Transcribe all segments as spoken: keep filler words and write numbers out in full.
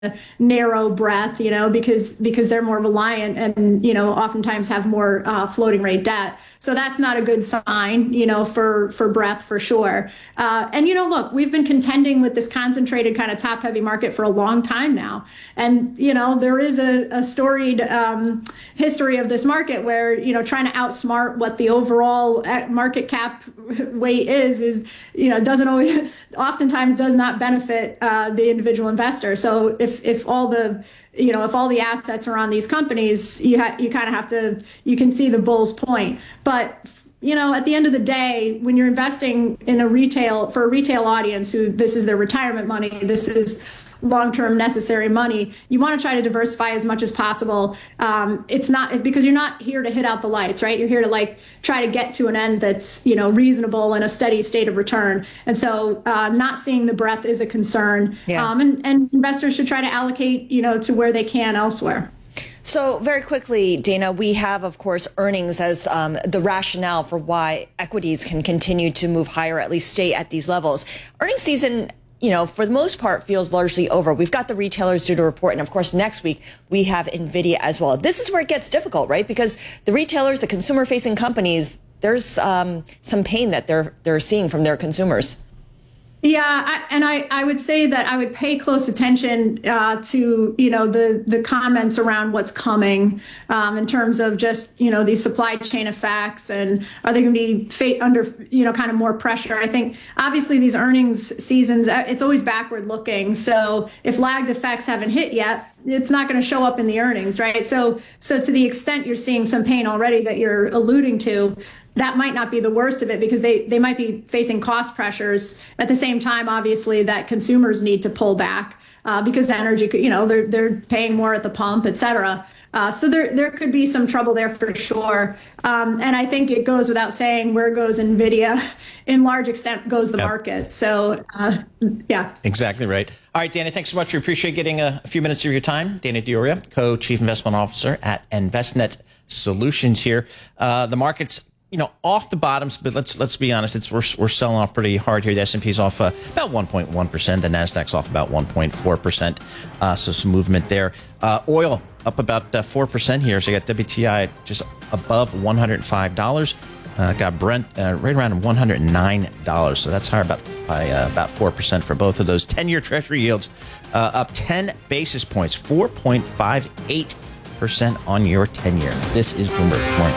narrow breath, you know, because because they're more reliant and, you know, oftentimes have more uh, floating rate debt. So that's not a good sign, you know, for for breadth for sure. Uh, and, you know, look, we've been contending with this concentrated kind of top heavy market for a long time now. And, you know, there is a, a storied um, history of this market where, you know, trying to outsmart what the overall market cap weight is, is, you know, doesn't always, oftentimes does not benefit uh, the individual investor. So if If, if all the, you know, if all the assets are on these companies, you ha- you kind of have to, you can see the bull's point. But, you know, at the end of the day, when you're investing in a retail, for a retail audience who this is their retirement money, this is long-term necessary money, you want to try to diversify as much as possible. Um, it's not because you're not here to hit out the lights, right? You're here to like try to get to an end that's, you know, reasonable and a steady state of return. And so uh, not seeing the breadth is a concern. Yeah. Um, and, and investors should try to allocate, you know, to where they can elsewhere. So very quickly, Dana, we have, of course, earnings as um, the rationale for why equities can continue to move higher, at least stay at these levels. Earnings season, you know, for the most part, feels largely over. We've got the retailers due to report. And of course, next week, we have NVIDIA as well. This is where it gets difficult, right? Because the retailers, the consumer facing companies, there's um, some pain that they're they're seeing from their consumers. Yeah, I, and I, I would say that I would pay close attention uh, to, you know, the, the comments around what's coming um, in terms of just, you know, these supply chain effects and are they going to be fa- under, you know, kind of more pressure. I think obviously these earnings seasons, it's always backward looking. So if lagged effects haven't hit yet, it's not going to show up in the earnings, right? So so to the extent you're seeing some pain already that you're alluding to, that might not be the worst of it because they, they might be facing cost pressures at the same time, obviously, that consumers need to pull back uh, because energy, you know, they're they're paying more at the pump, et cetera. Uh, so there there could be some trouble there for sure. Um, and I think it goes without saying where goes NVIDIA, in large extent goes the yep. market. So, uh, yeah. Exactly right. All right, Dana, thanks so much. We appreciate getting a, a few minutes of your time. Dana D'Auria, Co-Chief Investment Officer at Envestnet Solutions here. Uh, the market's You know, off the bottoms, but let's let's be honest. It's we're we're selling off pretty hard here. The S and P's off uh, about one point one percent. The Nasdaq's off about one point four percent. Uh, so some movement there. Uh, oil up about uh, four percent here. So you got W T I just above one hundred five dollars. Uh, got Brent uh, right around one hundred nine dollars. So that's higher about by uh, about four percent for both of those. ten-year Treasury yields uh, up ten basis points, four point five eight percent on your ten-year. This is Bloomberg. Good morning.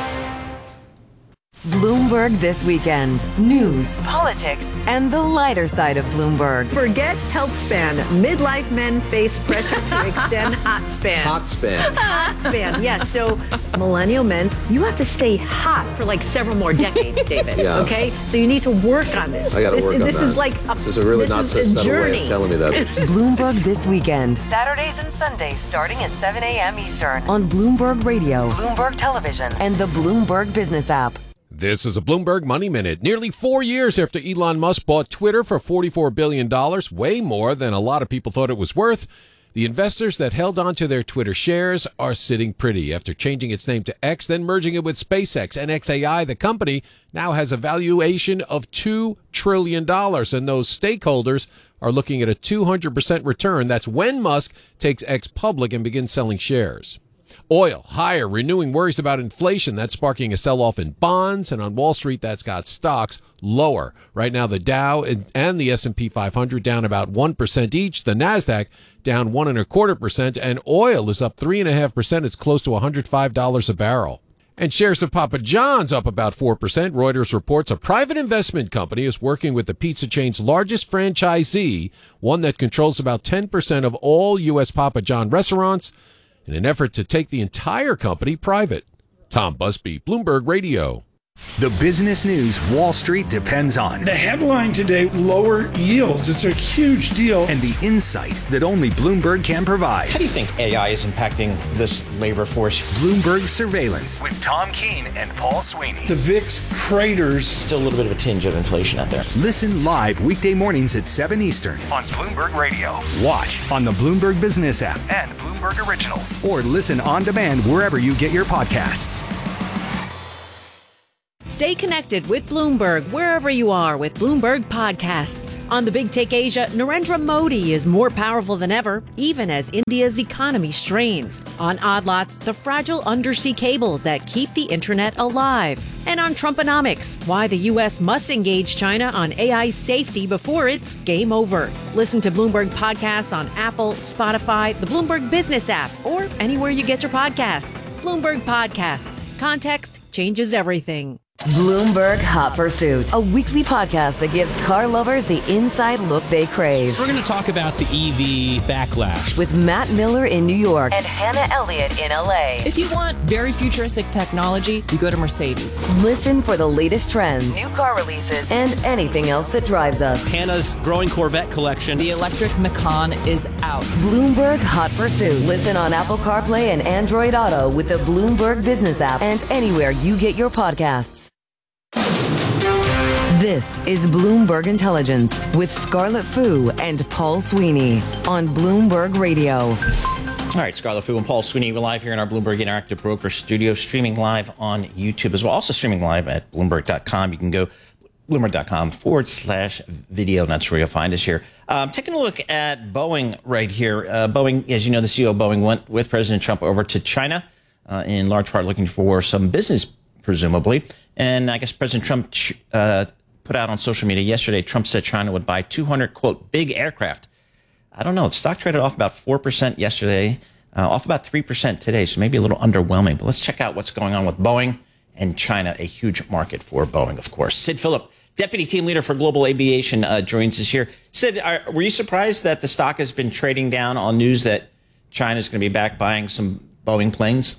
Bloomberg This Weekend. News, politics, and the lighter side of Bloomberg. Forget health span. Midlife men face pressure to extend hot span. Hot span. Hot span, yes. So millennial men, you have to stay hot for like several more decades, David. Yeah. Okay? So you need to work on this. I got to this, work on this that. This is like a, this is a really this not so subtle way of telling me that. Bloomberg This Weekend. Saturdays and Sundays starting at seven a.m. Eastern on Bloomberg Radio, Bloomberg Television, and the Bloomberg Business app. This is a Bloomberg Money Minute. Nearly four years after Elon Musk bought Twitter for forty-four billion dollars, way more than a lot of people thought it was worth, the investors that held on to their Twitter shares are sitting pretty. After changing its name to X, then merging it with SpaceX and X A I, the company now has a valuation of two trillion dollars, and those stakeholders are looking at a two hundred percent return. That's when Musk takes X public and begins selling shares. Oil higher, renewing worries about inflation. That's sparking a sell-off in bonds, and on Wall Street, that's got stocks lower. Right now, the Dow and the S and P five hundred down about one percent each. The Nasdaq down one and a quarter percent, and oil is up three and a half percent. It's close to one hundred five dollars a barrel. And shares of Papa John's up about four percent. Reuters reports a private investment company is working with the pizza chain's largest franchisee, one that controls about ten percent of all U S Papa John restaurants, in an effort to take the entire company private. Tom Busby, Bloomberg Radio. The business news Wall Street depends on. The headline today, lower yields. It's a huge deal. And the insight that only Bloomberg can provide. How do you think A I is impacting this labor force? Bloomberg Surveillance with Tom Keene and Paul Sweeney. The V I X craters. Still a little bit of a tinge of inflation out there. Listen live weekday mornings at seven Eastern on Bloomberg Radio. Watch on the Bloomberg Business app and Bloomberg Originals. Or listen on demand wherever you get your podcasts. Stay connected with Bloomberg wherever you are with Bloomberg Podcasts. On the Big Take Asia, Narendra Modi is more powerful than ever, even as India's economy strains. On Odd Lots, the fragile undersea cables that keep the internet alive. And on Trumponomics, why the U S must engage China on A I safety before it's game over. Listen to Bloomberg Podcasts on Apple, Spotify, the Bloomberg Business app, or anywhere you get your podcasts. Bloomberg Podcasts. Context changes everything. Bloomberg Hot Pursuit, a weekly podcast that gives car lovers the inside look they crave. We're going to talk about the E V backlash with Matt Miller in New York and Hannah Elliott in L A. If you want very futuristic technology, you go to Mercedes. Listen for the latest trends, new car releases, and anything else that drives us. Hannah's growing Corvette collection. The electric Macan is out. Bloomberg Hot Pursuit. Listen on Apple CarPlay and Android Auto with the Bloomberg Business app and anywhere you get your podcasts. This is Bloomberg Intelligence with Scarlett Fu and Paul Sweeney on Bloomberg Radio. All right, Scarlett Fu and Paul Sweeney, we're live here in our Bloomberg Interactive Broker studio, streaming live on YouTube as well. Also streaming live at Bloomberg dot com. You can go Bloomberg.com forward slash video, and that's where you'll find us here. Um, taking a look at Boeing right here. Uh, Boeing, as you know, the C E O of Boeing went with President Trump over to China, uh, in large part looking for some business, presumably. And I guess President Trump uh, put out on social media yesterday, Trump said China would buy two hundred, quote, big aircraft. I don't know. The stock traded off about four percent yesterday, uh, off about three percent today, so maybe a little underwhelming. But let's check out what's going on with Boeing and China, a huge market for Boeing, of course. Sid Phillip, Deputy Team Leader for Global Aviation, uh, joins us here. Sid, are, were you surprised that the stock has been trading down on news that China is going to be back buying some Boeing planes?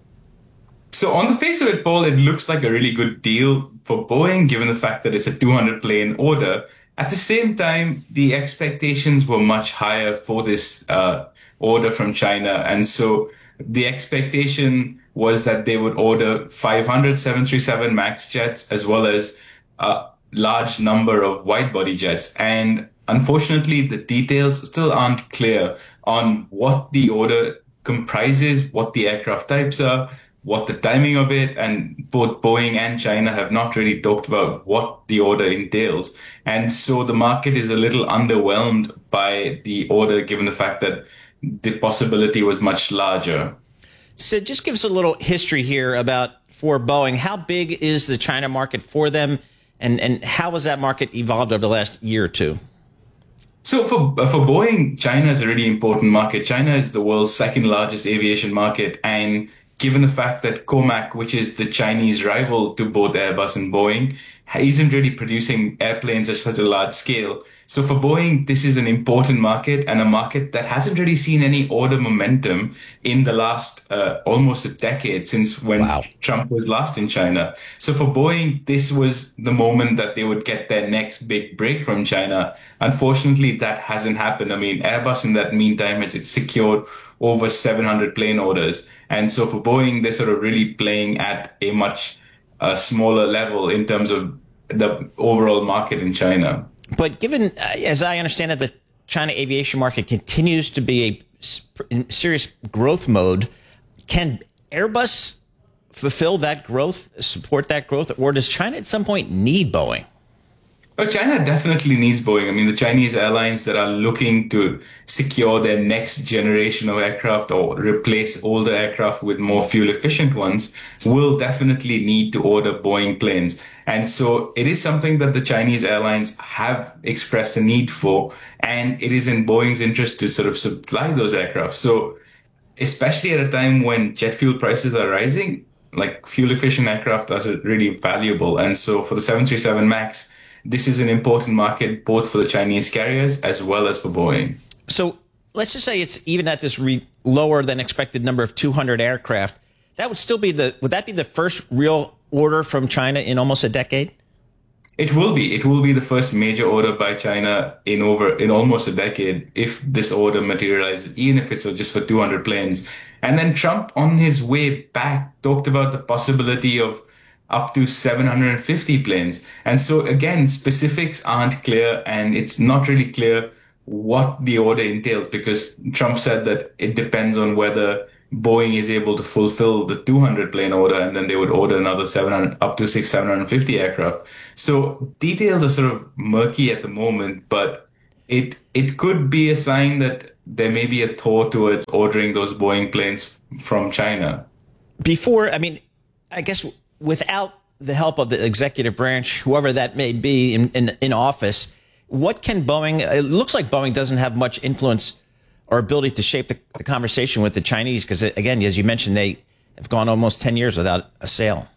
So on the face of it, Paul, it looks like a really good deal for Boeing, given the fact that it's a two hundred plane order. At the same time, the expectations were much higher for this uh, order from China. And so the expectation was that they would order five hundred seven thirty-seven MAX jets as well as a large number of wide-body jets. And unfortunately, the details still aren't clear on what the order comprises, what the aircraft types are, what the timing of it, and both Boeing and China have not really talked about what the order entails. And so the market is a little underwhelmed by the order, given the fact that the possibility was much larger. So just give us a little history here about for Boeing. How big is the China market for them, and, and how has that market evolved over the last year or two? So for for Boeing, China is a really important market. China is the world's second largest aviation market, and given the fact that Comac, which is the Chinese rival to both Airbus and Boeing, isn't really producing airplanes at such a large scale. So for Boeing, this is an important market, and a market that hasn't really seen any order momentum in the last uh, almost a decade since when wow. Trump was last in China. So for Boeing, this was the moment that they would get their next big break from China. Unfortunately, that hasn't happened. I mean, Airbus in that meantime has secured over seven hundred plane orders. And so for Boeing, they're sort of really playing at a much uh, smaller level in terms of the overall market in China. But given, uh, as I understand it, the China aviation market continues to be a in serious growth mode. Can Airbus fulfill that growth, support that growth, or does China at some point need Boeing? Well, China definitely needs Boeing. I mean, the Chinese airlines that are looking to secure their next generation of aircraft or replace older aircraft with more fuel efficient ones will definitely need to order Boeing planes. And so it is something that the Chinese airlines have expressed a need for, and it is in Boeing's interest to sort of supply those aircraft. So especially at a time when jet fuel prices are rising, like fuel efficient aircraft are really valuable. And so for the seven thirty-seven MAX, this is an important market both for the Chinese carriers as well as for Boeing. So let's just say it's even at this re- lower than expected number of two hundred aircraft. That would still be the, would that be the first real order from China in almost a decade? It will be. It will be the first major order by China in over, in almost a decade if this order materializes, even if it's just for two hundred planes. And then Trump, on his way back, talked about the possibility of up to seven hundred fifty planes. And so again, specifics aren't clear, and it's not really clear what the order entails, because Trump said that it depends on whether Boeing is able to fulfill the two hundred plane order, and then they would order another seven hundred, up to six, seven hundred fifty aircraft. So details are sort of murky at the moment, but it it could be a sign that there may be a thaw towards ordering those Boeing planes from China. Before, I mean, I guess without the help of the executive branch, whoever that may be in, in, in office, what can Boeing, it looks like Boeing doesn't have much influence or ability to shape the, the conversation with the Chinese, because, again, as you mentioned, they have gone almost ten years without a sale.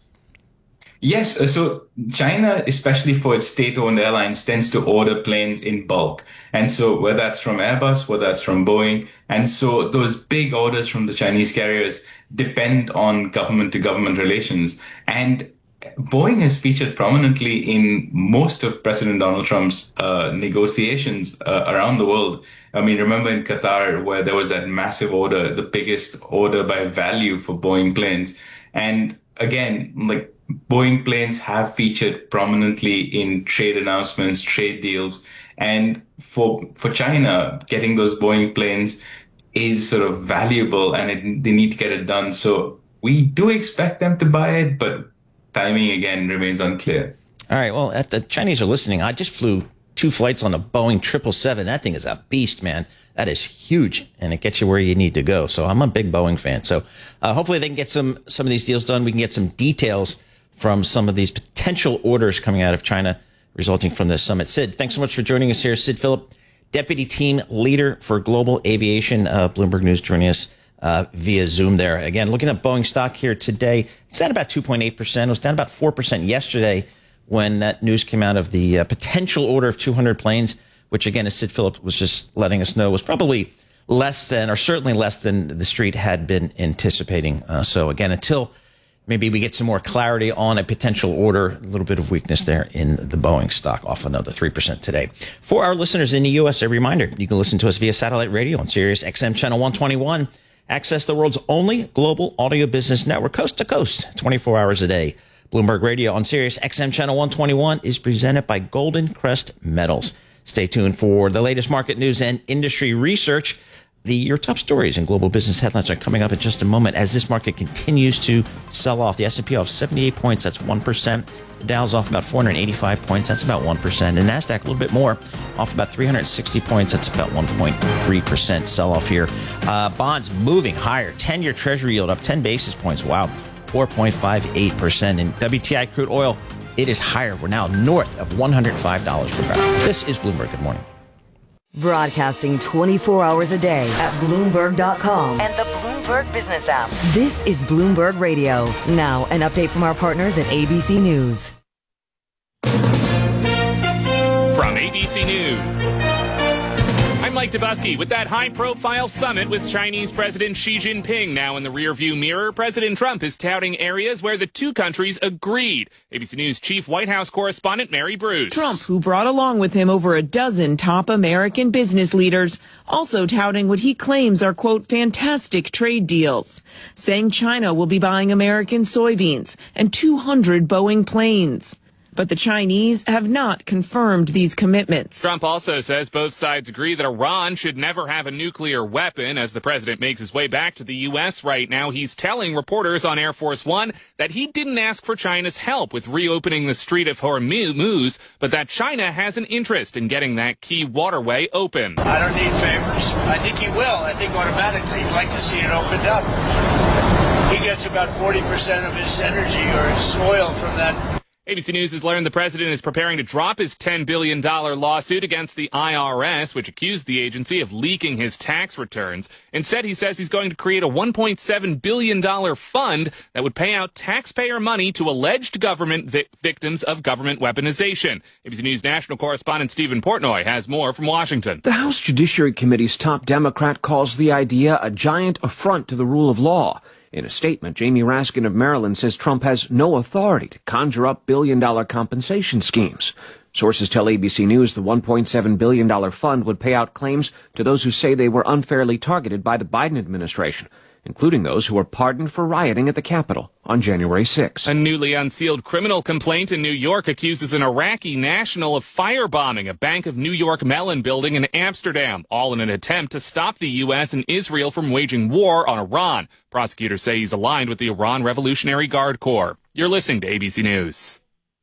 Yes. So China, especially for its state-owned airlines, tends to order planes in bulk. And so whether that's from Airbus, whether that's from Boeing. And so those big orders from the Chinese carriers depend on government-to-government relations. And Boeing has featured prominently in most of President Donald Trump's uh, negotiations uh, around the world. I mean, remember in Qatar where there was that massive order, the biggest order by value for Boeing planes. And again, like Boeing planes have featured prominently in trade announcements, trade deals. And for for China, getting those Boeing planes is sort of valuable, and it, they need to get it done. So we do expect them to buy it, but timing, again, remains unclear. All right. Well, if the Chinese are listening, I just flew two flights on a Boeing triple seven. That thing is a beast, man. That is huge, and it gets you where you need to go. So I'm a big Boeing fan. So uh, hopefully they can get some some of these deals done. We can get some details from some of these potential orders coming out of China resulting from this summit. Sid, thanks so much for joining us here. Sid Phillip, Deputy Team Leader for Global Aviation, uh, Bloomberg News, joining us uh, via Zoom there. Again, looking at Boeing stock here today, it's down about two point eight percent. It was down about four percent yesterday when that news came out of the uh, potential order of two hundred planes, which, again, as Sid Phillip was just letting us know, was probably less than, or certainly less than the street had been anticipating. Uh, so, again, until maybe we get some more clarity on a potential order, a little bit of weakness there in the Boeing stock, off another three percent today. For our listeners in the U S, a reminder, you can listen to us via satellite radio on Sirius X M Channel one twenty-one. Access the world's only global audio business network, coast to coast, twenty-four hours a day. Bloomberg Radio on Sirius X M Channel one twenty-one is presented by Golden Crest Metals. Stay tuned for the latest market news and industry research. The your top stories and global business headlines are coming up in just a moment as this market continues to sell off. The S and P off seventy-eight points, that's one percent. The Dow's off about four hundred eighty-five points, that's about one percent. And NASDAQ a little bit more, off about three hundred sixty points, that's about one point three percent sell off here. Uh, bonds moving higher, ten-year Treasury yield up ten basis points, wow, four point five eight percent. And W T I crude oil, it is higher. We're now north of one hundred five dollars per barrel. This is Bloomberg. Good morning. Broadcasting twenty-four hours a day at Bloomberg dot com and the Bloomberg Business app. This is Bloomberg Radio. Now, an update from our partners at A B C News. From A B C News, I'm Mike Dubusky. With that high-profile summit with Chinese President Xi Jinping now in the rearview mirror, President Trump is touting areas where the two countries agreed. A B C News Chief White House correspondent Mary Bruce. Trump, who brought along with him over a dozen top American business leaders, also touting what he claims are, quote, fantastic trade deals, saying China will be buying American soybeans and two hundred Boeing planes. But the Chinese have not confirmed these commitments. Trump also says both sides agree that Iran should never have a nuclear weapon. As the president makes his way back to the U S right now, he's telling reporters on Air Force One that he didn't ask for China's help with reopening the Strait of Hormuz, but that China has an interest in getting that key waterway open. I don't need favors. I think he will. I think automatically he'd like to see it opened up. He gets about forty percent of his energy or his oil from that. A B C News has learned the president is preparing to drop his ten billion dollars lawsuit against the I R S, which accused the agency of leaking his tax returns. Instead, he says he's going to create a one point seven billion dollars fund that would pay out taxpayer money to alleged government vi- victims of government weaponization. A B C News national correspondent Stephen Portnoy has more from Washington. The House Judiciary Committee's top Democrat calls the idea a giant affront to the rule of law. In a statement, Jamie Raskin of Maryland says Trump has no authority to conjure up billion-dollar compensation schemes. Sources tell A B C News the one point seven billion dollars fund would pay out claims to those who say they were unfairly targeted by the Biden administration. including those who were pardoned for rioting at the Capitol on January sixth. A newly unsealed criminal complaint in New York accuses an Iraqi national of firebombing a Bank of New York Mellon building in Amsterdam, all in an attempt to stop the U S and Israel from waging war on Iran. Prosecutors say he's aligned with the Iran Revolutionary Guard Corps. You're listening to A B C News.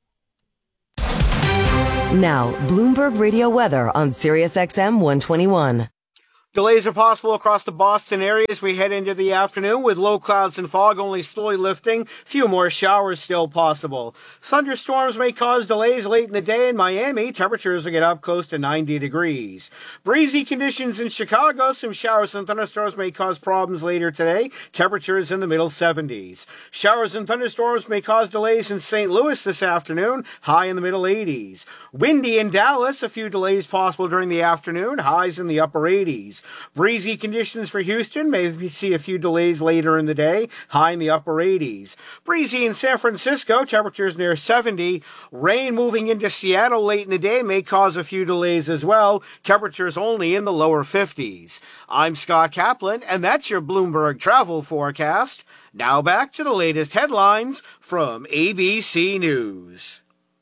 Now, Bloomberg Radio weather on Sirius X M one twenty-one. Delays are possible across the Boston area as we head into the afternoon with low clouds and fog only slowly lifting. Few more showers still possible. Thunderstorms may cause delays late in the day in Miami. Temperatures will get up close to ninety degrees. Breezy conditions in Chicago. Some showers and thunderstorms may cause problems later today. Temperatures in the middle seventies. Showers and thunderstorms may cause delays in Saint Louis this afternoon. High in the middle eighties. Windy in Dallas. A few delays possible during the afternoon. Highs in the upper eighties. Breezy conditions for Houston. Maybe see a few delays later in the day. High in the upper eighties. Breezy in San Francisco. Temperatures near seventy. Rain moving into Seattle late in the day may cause a few delays as well. Temperatures only in the lower fifties. I'm Scott Kaplan, and that's your Bloomberg travel forecast. Now back to the latest headlines from A B C News.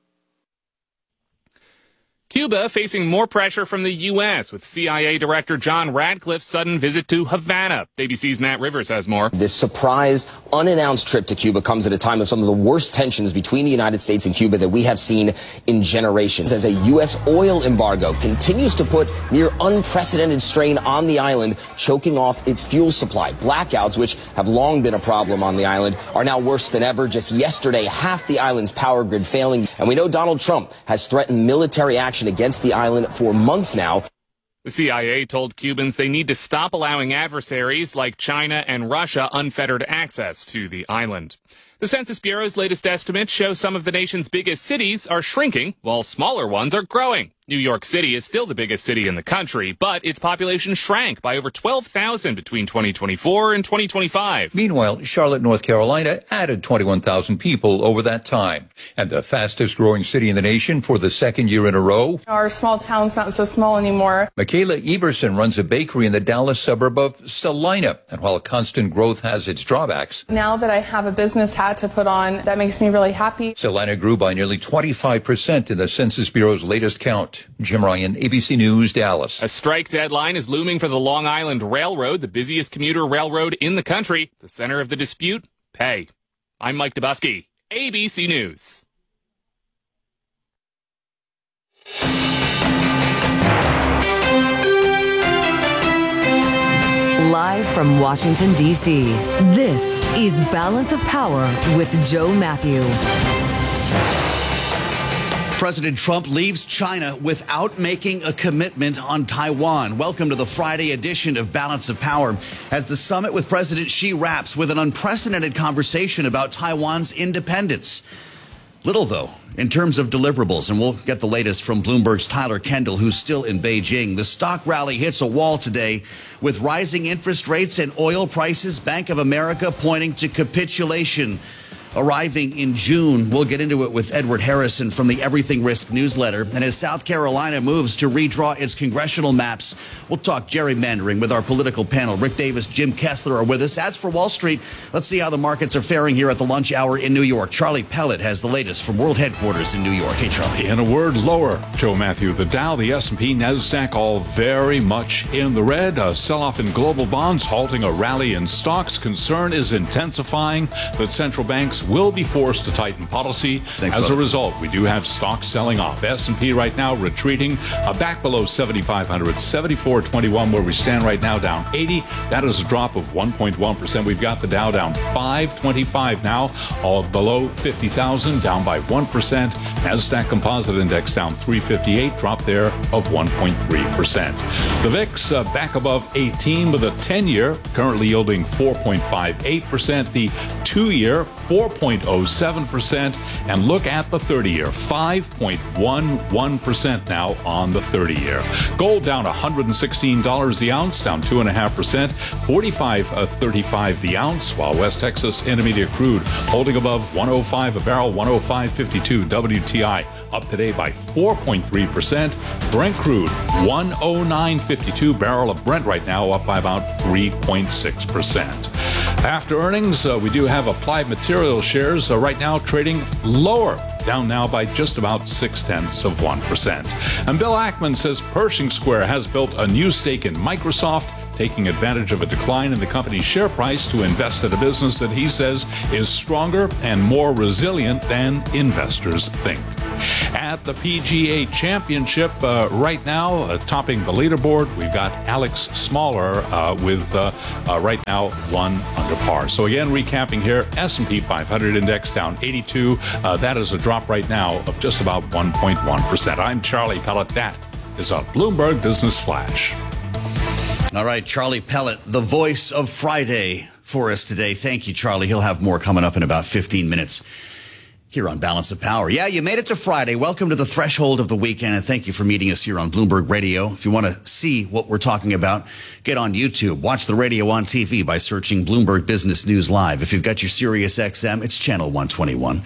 Cuba facing more pressure from the U S with C I A Director John Ratcliffe's sudden visit to Havana. A B C's Matt Rivers has more. This surprise, unannounced trip to Cuba comes at a time of some of the worst tensions between the United States and Cuba that we have seen in generations, as a U S oil embargo continues to put near unprecedented strain on the island, choking off its fuel supply. Blackouts, which have long been a problem on the island, are now worse than ever. Just yesterday, half the island's power grid failing, and we know Donald Trump has threatened military action against the island for months now. The C I A told Cubans they need to stop allowing adversaries like China and Russia unfettered access to the island. The Census Bureau's latest estimates show some of the nation's biggest cities are shrinking, while smaller ones are growing. New York City is still the biggest city in the country, but its population shrank by over twelve thousand between twenty twenty-four and twenty twenty-five. Meanwhile, Charlotte, North Carolina added twenty-one thousand people over that time. And the fastest growing city in the nation for the second year in a row. Our small town's not so small anymore. Michaela Everson runs a bakery in the Dallas suburb of Salina. And while constant growth has its drawbacks, now that I have a business hat to put on, that makes me really happy. Salina grew by nearly twenty-five percent in the Census Bureau's latest count. Jim Ryan, A B C News, Dallas. A strike deadline is looming for the Long Island Railroad, the busiest commuter railroad in the country. The center of the dispute? Pay. I'm Mike Dubusky, A B C News. Live from Washington, D C, this is Balance of Power with Joe Matthew. President Trump leaves China without making a commitment on Taiwan. Welcome to the Friday edition of Balance of Power, as the summit with President Xi wraps with an unprecedented conversation about Taiwan's independence. Little, though, in terms of deliverables, and we'll get the latest from Bloomberg's Tyler Kendall, who's still in Beijing. The stock rally hits a wall today with rising interest rates and oil prices. Bank of America pointing to capitulation arriving in June. We'll get into it with Edward Harrison from the Everything Risk newsletter. And as South Carolina moves to redraw its congressional maps, we'll talk gerrymandering with our political panel. Rick Davis, Jim Kessler are with us. As for Wall Street, let's see how the markets are faring here at the lunch hour in New York. Charlie Pellet has the latest from World Headquarters in New York. Hey, Charlie. In a word, lower. Joe Matthew, the Dow, the S and P, NASDAQ, all very much in the red. A sell-off in global bonds, halting a rally in stocks. Concern is intensifying that central banks will be forced to tighten policy. Thanks, As brother. a result, we do have stocks selling off. S and P right now retreating uh, back below seventy-five hundred, seventy-four twenty-one where we stand right now, down eighty. That is a drop of one point one percent. We've got the Dow down five twenty-five now, all below fifty thousand, down by one percent. NASDAQ Composite Index down three fifty-eight, drop there of one point three percent. The V I X uh, back above eighteen with a ten-year currently yielding four point five eight percent. The two-year four point oh seven percent. And look at the thirty-year, five point one one percent now on the thirty-year. Gold down one hundred sixteen dollars the ounce, down two point five percent, forty-five thirty-five the ounce, while West Texas Intermediate crude holding above one oh five a barrel, one oh five fifty-two. W T I up today by four point three percent. Brent crude one oh nine fifty-two, barrel of Brent right now up by about three point six percent. After earnings, uh, we do have Applied Materials shares uh, right now trading lower, down now by just about six-tenths of one percent. And Bill Ackman says Pershing Square has built a new stake in Microsoft, taking advantage of a decline in the company's share price to invest in a business that he says is stronger and more resilient than investors think. At the P G A Championship uh, right now, uh, topping the leaderboard, we've got Alex Smaller uh, with uh, uh, right now one under par. So again, recapping here, S and P five hundred index down eighty-two. Uh, that is a drop right now of just about one point one percent. I'm Charlie Pellet. That is a Bloomberg Business Flash. All right, Charlie Pellet, the voice of Friday for us today. Thank you, Charlie. He'll have more coming up in about fifteen minutes here on Balance of Power. Yeah, you made it to Friday. Welcome to the threshold of the weekend, and thank you for meeting us here on Bloomberg Radio. If you want to see what we're talking about, get on YouTube. Watch the radio on T V by searching Bloomberg Business News Live. If you've got your Sirius X M, it's channel one twenty-one.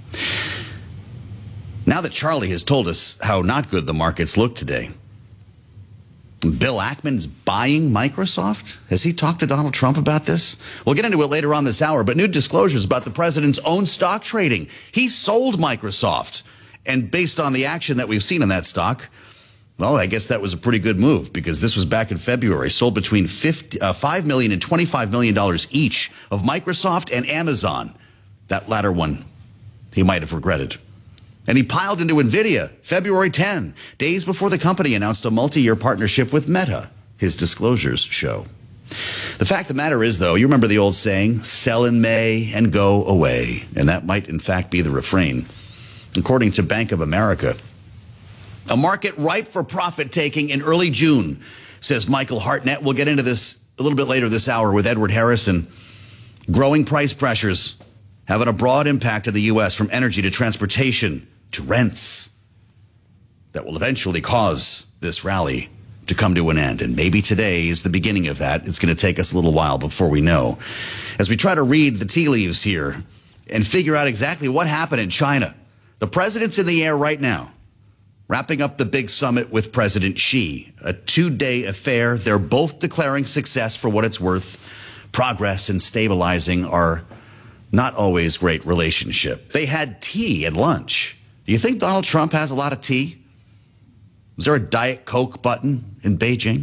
Now that Charlie has told us how not good the markets look today, Bill Ackman's buying Microsoft? Has he talked to Donald Trump about this? We'll get into it later on this hour, but new disclosures about the president's own stock trading. He sold Microsoft. And based on the action that we've seen in that stock, well, I guess that was a pretty good move because this was back in February. Sold between fifty, uh, five million dollars and twenty-five million dollars each of Microsoft and Amazon. That latter one he might have regretted. And he piled into NVIDIA February tenth, days before the company announced a multi-year partnership with Meta, his disclosures show. The fact of the matter is, though, you remember the old saying, sell in May and go away. And that might, in fact, be the refrain. According to Bank of America, a market ripe for profit-taking in early June, says Michael Hartnett. We'll get into this a little bit later this hour with Edward Harrison. Growing price pressures having a broad impact in the U S from energy to transportation to rents that will eventually cause this rally to come to an end. And maybe today is the beginning of that. It's going to take us a little while before we know. As we try to read the tea leaves here and figure out exactly what happened in China, the president's in the air right now, wrapping up the big summit with President Xi, a two-day affair. They're both declaring success for what it's worth. Progress and stabilizing our not always great relationship. They had tea at lunch. Do you think Donald Trump has a lot of tea? Was there a Diet Coke button in Beijing?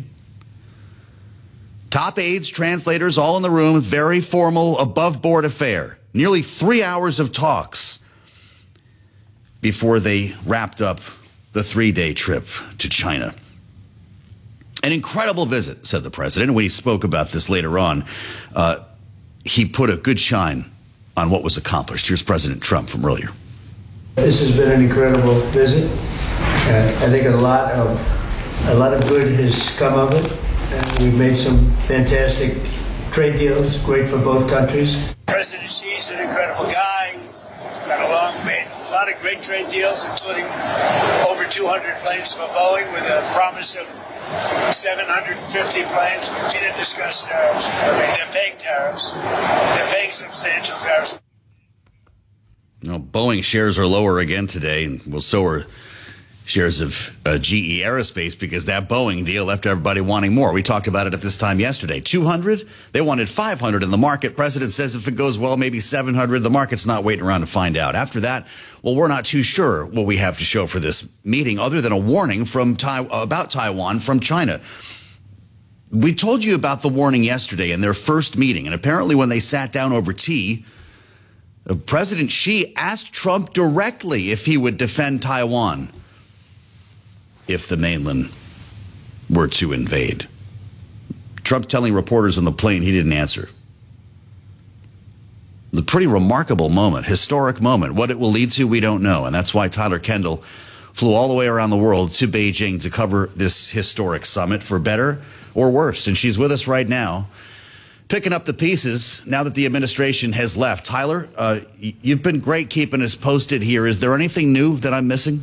Top aides, translators, all in the room. Very formal, above-board affair. Nearly three hours of talks before they wrapped up the three-day trip to China. An incredible visit, said the president. When he spoke about this later on, uh, he put a good shine on what was accomplished. Here's President Trump from earlier. This has been an incredible visit. Uh, I think a lot of a lot of good has come of it. Uh, we've made some fantastic trade deals, great for both countries. President Xi's an incredible guy. Got along, made a lot of great trade deals, including over two hundred planes from Boeing with a promise of seven hundred fifty planes. We didn't discuss tariffs. I mean, they're paying tariffs. They're paying substantial tariffs. You know, Boeing shares are lower again today, and well, so are shares of uh, G E Aerospace, because that Boeing deal left everybody wanting more. We talked about it at this time yesterday. two hundred, they wanted five hundred in the market. President says if it goes well, maybe seven hundred. The market's not waiting around to find out. After that, well, we're not too sure what we have to show for this meeting, other than a warning from Tai- about Taiwan from China. We told you about the warning yesterday in their first meeting, and apparently when they sat down over tea, uh, President Xi asked Trump directly if he would defend Taiwan if the mainland were to invade. Trump telling reporters on the plane he didn't answer. It's a pretty remarkable moment, historic moment. What it will lead to, we don't know. And that's why Tyler Kendall flew all the way around the world to Beijing to cover this historic summit, for better or worse. And she's with us right now Picking up the pieces now that the administration has left. Tyler, uh, you've been great keeping us posted here. Is there anything new that I'm missing?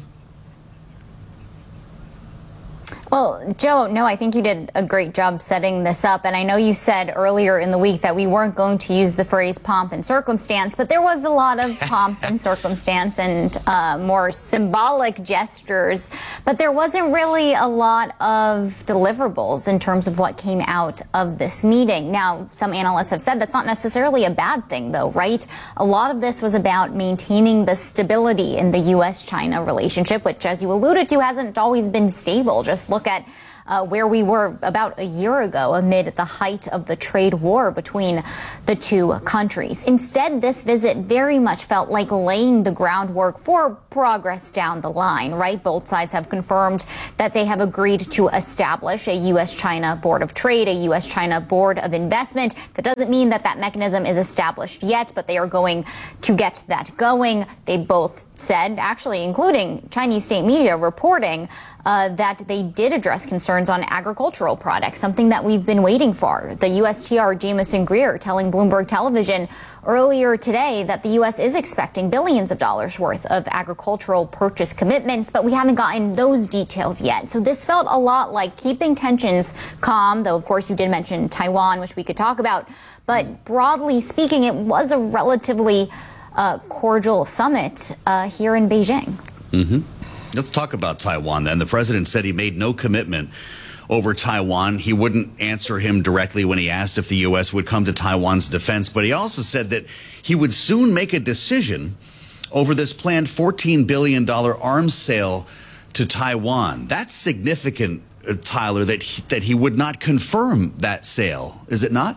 Well, Joe, no, I think you did a great job setting this up. And I know you said earlier in the week that we weren't going to use the phrase pomp and circumstance, but there was a lot of pomp and circumstance and uh, more symbolic gestures. But there wasn't really a lot of deliverables in terms of what came out of this meeting. Now, some analysts have said that's not necessarily a bad thing, though, right? A lot of this was about maintaining the stability in the U S China relationship, which, as you alluded to, hasn't always been stable. Just look at Uh, where we were about a year ago amid the height of the trade war between the two countries. Instead, this visit very much felt like laying the groundwork for progress down the line, right? Both sides have confirmed that they have agreed to establish a U S China Board of Trade, a U S China Board of Investment. That doesn't mean that that mechanism is established yet, but they are going to get that going. They both said, actually including Chinese state media reporting, uh, that they did address concerns on agricultural products, something that we've been waiting for. The U S T R Jamieson Greer telling Bloomberg Television earlier today that the U S is expecting billions of dollars worth of agricultural purchase commitments, but we haven't gotten those details yet. So this felt a lot like keeping tensions calm, though of course you did mention Taiwan, which we could talk about. But broadly speaking, it was a relatively uh, cordial summit uh, here in Beijing. Mm-hmm. Let's talk about Taiwan then. The president said he made no commitment over Taiwan. He wouldn't answer him directly when he asked if the U S would come to Taiwan's defense, but he also said that he would soon make a decision over this planned fourteen billion dollars arms sale to Taiwan. That's significant, uh, Tyler, that he, that he would not confirm that sale, is it not?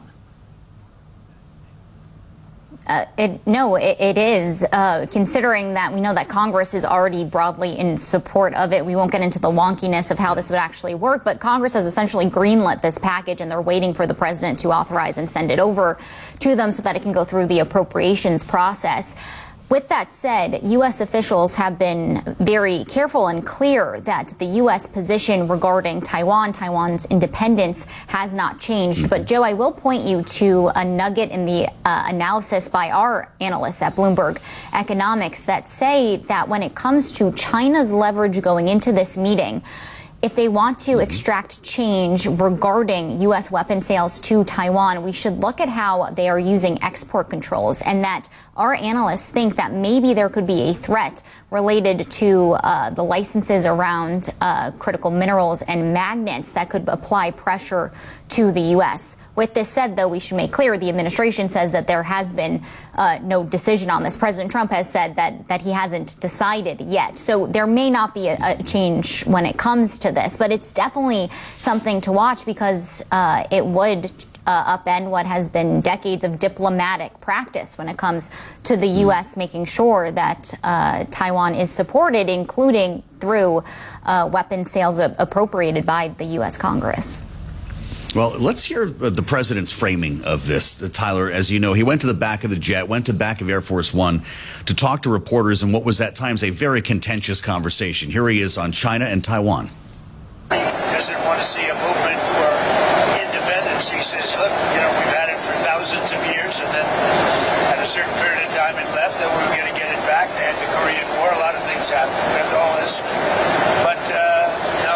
Uh, it, no, it, it is, uh, considering that we know that Congress is already broadly in support of it. We won't get into the wonkiness of how this would actually work, but Congress has essentially greenlit this package, and they're waiting for the president to authorize and send it over to them so that it can go through the appropriations process. With that said, U S officials have been very careful and clear that the U S position regarding Taiwan, Taiwan's independence, has not changed. But, Joe, I will point you to a nugget in the uh, analysis by our analysts at Bloomberg Economics that say that when it comes to China's leverage going into this meeting, if they want to extract change regarding U S weapon sales to Taiwan, we should look at how they are using export controls, and that our analysts think that maybe there could be a threat related to uh, the licenses around uh, critical minerals and magnets that could apply pressure to the U S. With this said, though, we should make clear the administration says that there has been uh, no decision on this. President Trump has said that, that he hasn't decided yet. So there may not be a, a change when it comes to this, but it's definitely something to watch because uh, it would Uh, upend what has been decades of diplomatic practice when it comes to the U S making sure that uh, Taiwan is supported, including through uh, weapon sales appropriated by the U S Congress. Well, let's hear the president's framing of this. Tyler, as you know, he went to the back of the jet, went to back of Air Force One to talk to reporters in what was at times a very contentious conversation. Here he is on China and Taiwan. He doesn't want to see a movement for independence. He says, look, you know, we've had it for thousands of years, and then at a certain period of time it left, and we were going to get it back. They had the Korean War. A lot of things happened and all this. But, uh, no,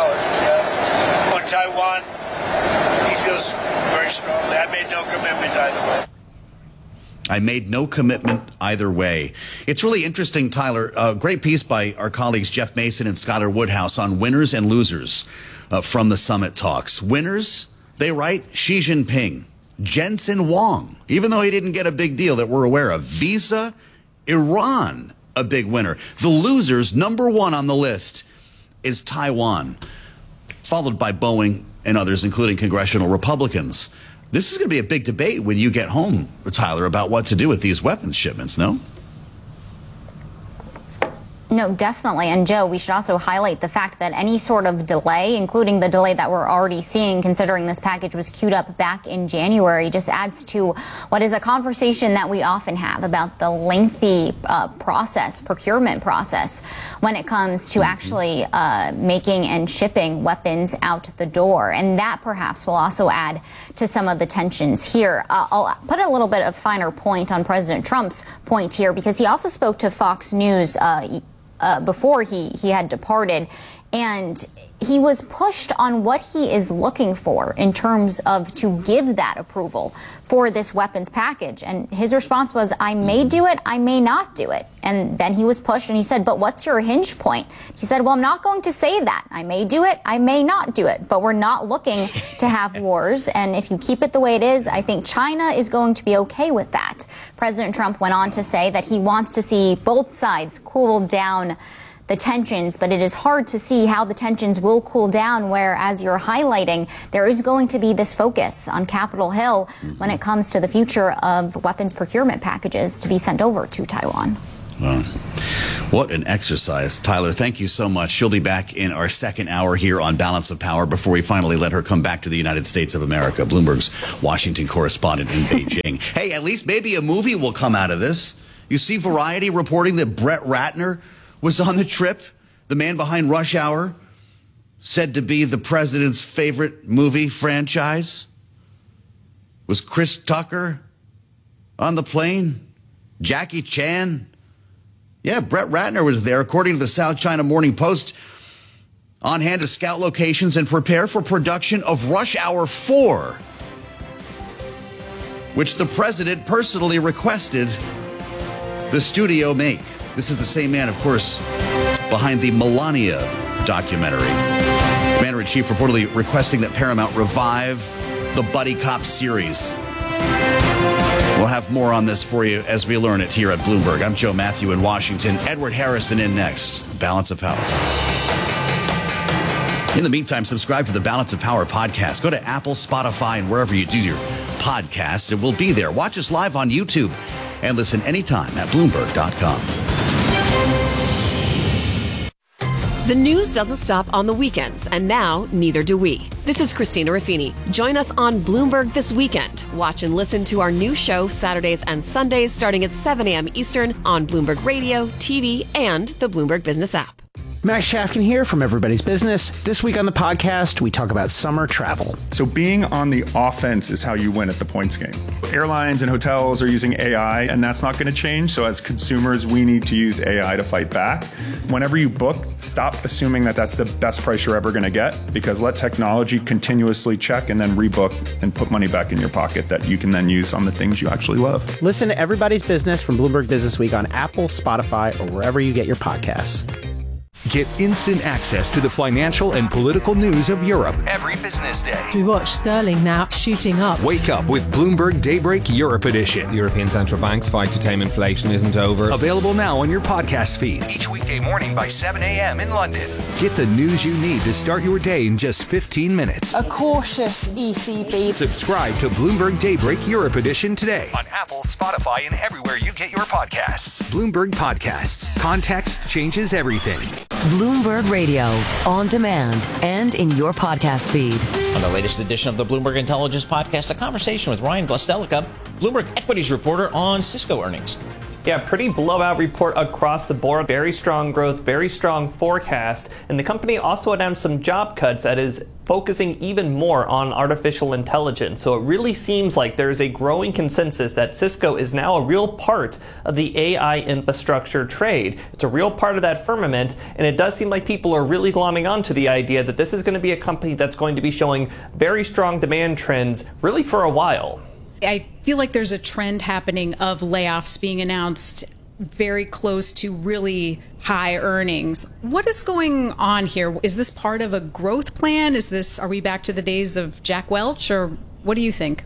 uh, on Taiwan, he feels very strongly. I made no commitment either way. I made no commitment either way. It's really interesting, Tyler. A great piece by our colleagues Jeff Mason and Skylar Woodhouse on winners and losers uh, from the summit talks. Winners, they write Xi Jinping, Jensen Huang, even though he didn't get a big deal that we're aware of. Visa, Iran, a big winner. The losers, number one on the list, is Taiwan, followed by Boeing and others, including congressional Republicans. This is going to be a big debate when you get home, Tyler, about what to do with these weapons shipments, no? No, definitely. And Joe, we should also highlight the fact that any sort of delay, including the delay that we're already seeing, considering this package was queued up back in January, just adds to what is a conversation that we often have about the lengthy uh, process, procurement process, when it comes to actually uh, making and shipping weapons out the door. And that perhaps will also add to some of the tensions here. Uh, I'll put a little bit of finer point on President Trump's point here, because he also spoke to Fox News uh, Uh, before he, he had departed, and he was pushed on what he is looking for in terms of to give that approval for this weapons package. And his response was, I may do it, I may not do it. And then he was pushed and he said, but what's your hinge point? He said, well, I'm not going to say that. I may do it, I may not do it. But we're not looking to have wars. And if you keep it the way it is, I think China is going to be okay with that. President Trump went on to say that he wants to see both sides cool down the tensions, but it is hard to see how the tensions will cool down, where, as you're highlighting, there is going to be this focus on Capitol Hill mm-hmm. when it comes to the future of weapons procurement packages to be sent over to Taiwan. Wow. What an exercise. Tyler, thank you so much. She'll be back in our second hour here on Balance of Power before we finally let her come back to the United States of America, Bloomberg's Washington correspondent in Beijing. Hey, at least maybe a movie will come out of this. You see Variety reporting that Brett Ratner was on the trip, the man behind Rush Hour, said to be the president's favorite movie franchise. Was Chris Tucker on the plane? Jackie Chan? Yeah, Brett Ratner was there, according to the South China Morning Post, on hand to scout locations and prepare for production of Rush Hour four, which the president personally requested the studio make. This is the same man, of course, behind the Melania documentary. Commander-in-Chief reportedly requesting that Paramount revive the Buddy Cop series. We'll have more on this for you as we learn it here at Bloomberg. I'm Joe Matthew in Washington. Edward Harrison in next. Balance of Power. In the meantime, subscribe to the Balance of Power podcast. Go to Apple, Spotify, and wherever you do your podcasts. It will be there. Watch us live on YouTube and listen anytime at Bloomberg dot com. The news doesn't stop on the weekends, and now neither do we. This is Christina Ruffini. Join us on Bloomberg This Weekend. Watch and listen to our new show Saturdays and Sundays starting at seven a.m. Eastern on Bloomberg Radio, T V, and the Bloomberg Business app. Max Shafkin here from Everybody's Business. This week on the podcast, we talk about summer travel. So being on the offense is how you win at the points game. Airlines and hotels are using A I, and that's not going to change. So as consumers, we need to use A I to fight back. Whenever you book, stop assuming that that's the best price you're ever going to get, because let technology continuously check and then rebook and put money back in your pocket that you can then use on the things you actually love. Listen to Everybody's Business from Bloomberg Business Week on Apple, Spotify, or wherever you get your podcasts. Get instant access to the financial and political news of Europe every business day. We watch sterling now shooting up. Wake up with Bloomberg Daybreak Europe Edition. The European Central Bank's fight to tame inflation isn't over. Available now on your podcast feed each weekday morning by seven a.m. in London. Get the news you need to start your day in just fifteen minutes. A cautious E C B. Subscribe to Bloomberg Daybreak Europe Edition today on Apple, Spotify, and everywhere you get your podcasts. Bloomberg Podcasts. Context changes everything. Bloomberg Radio, on demand and in your podcast feed. On the latest edition of the Bloomberg Intelligence Podcast, a conversation with Ryan Glasdelica, Bloomberg Equities reporter on Cisco earnings. Yeah, pretty blowout report across the board. Very strong growth, very strong forecast. And the company also announced some job cuts that is focusing even more on artificial intelligence. So it really seems like there is a growing consensus that Cisco is now a real part of the A I infrastructure trade. It's a real part of that firmament, and it does seem like people are really glomming onto the idea that this is going to be a company that's going to be showing very strong demand trends really for a while. I feel like there's a trend happening of layoffs being announced very close to really high earnings. What is going on here? Is this part of a growth plan? Is this, are we back to the days of Jack Welch, or what do you think?